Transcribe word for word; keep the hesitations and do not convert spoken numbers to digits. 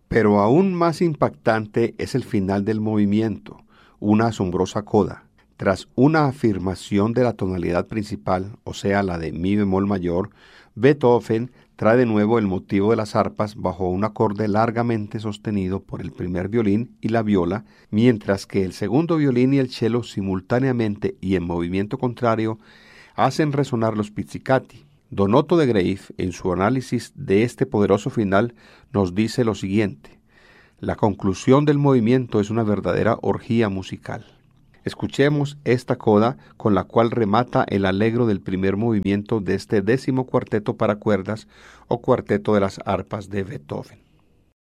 Pero aún más impactante es el final del movimiento, una asombrosa coda. Tras una afirmación de la tonalidad principal, o sea, la de mi bemol mayor, Beethoven trae de nuevo el motivo de las arpas bajo un acorde largamente sostenido por el primer violín y la viola, mientras que el segundo violín y el cello simultáneamente y en movimiento contrario hacen resonar los pizzicati. Donato de Greiff, en su análisis de este poderoso final, nos dice lo siguiente: la conclusión del movimiento es una verdadera orgía musical. Escuchemos esta coda con la cual remata el allegro del primer movimiento de este décimo cuarteto para cuerdas o cuarteto de las arpas de Beethoven.